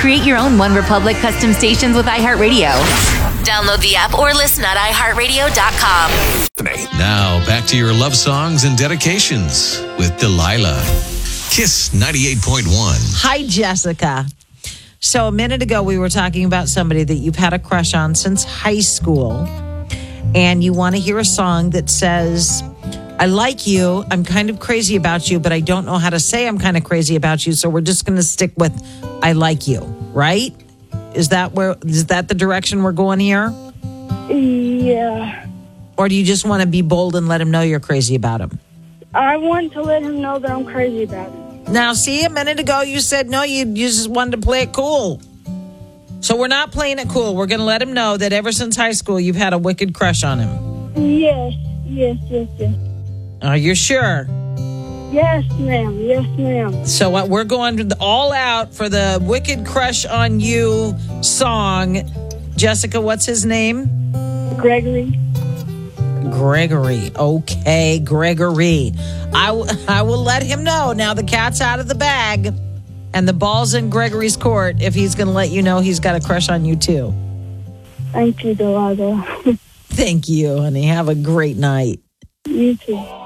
Create your own One Republic custom stations with iHeartRadio. Download the app or listen at iHeartRadio.com. Now, back to your love songs and dedications with Delilah. Kiss 98.1. Hi, Jessica. So a minute ago, we were talking about somebody that you've had a crush on since high school. And you want to hear a song that says, I like you, I'm kind of crazy about you, but I don't know how to say I'm kind of crazy about you. So we're just going to stick with I like you, right? Is that the direction we're going here? Yeah. Or do you just want to be bold and let him know you're crazy about him? I want to let him know that I'm crazy about him. Now, see, a minute ago you said no, you just wanted to play it cool. So we're not playing it cool. We're going to let him know that ever since high school, you've had a wicked crush on him. Yes. Are you sure? Yes, ma'am. So what we're going all out for the Wicked Crush on You song. Jessica, what's his name? Gregory. Okay, Gregory. I will let him know. Now the cat's out of the bag and the ball's in Gregory's court if he's going to let you know he's got a crush on you too. Thank you, Delilah. Thank you, honey. Have a great night. You too.